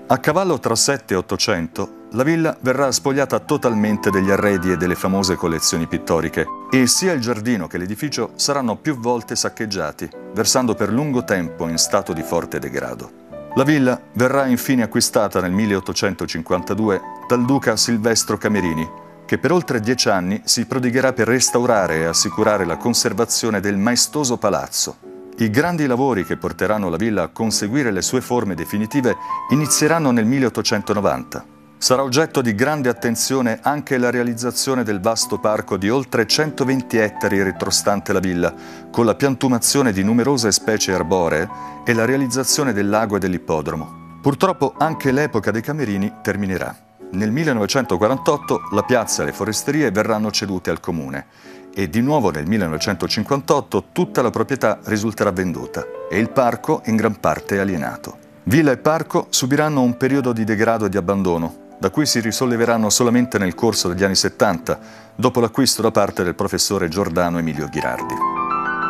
A cavallo tra 7 e 800, la villa verrà spogliata totalmente degli arredi e delle famose collezioni pittoriche e sia il giardino che l'edificio saranno più volte saccheggiati, versando per lungo tempo in stato di forte degrado. La villa verrà infine acquistata nel 1852 dal duca Silvestro Camerini, che per oltre 10 anni si prodigherà per restaurare e assicurare la conservazione del maestoso palazzo. I grandi lavori che porteranno la villa a conseguire le sue forme definitive inizieranno nel 1890. Sarà oggetto di grande attenzione anche la realizzazione del vasto parco di oltre 120 ettari retrostante la villa, con la piantumazione di numerose specie arboree e la realizzazione del lago e dell'ippodromo. Purtroppo anche l'epoca dei Camerini terminerà. Nel 1948 la piazza e le foresterie verranno cedute al comune e di nuovo nel 1958 tutta la proprietà risulterà venduta e il parco in gran parte alienato. Villa e parco subiranno un periodo di degrado e di abbandono, da cui si risolleveranno solamente nel corso degli anni 70, dopo l'acquisto da parte del professore Giordano Emilio Ghirardi.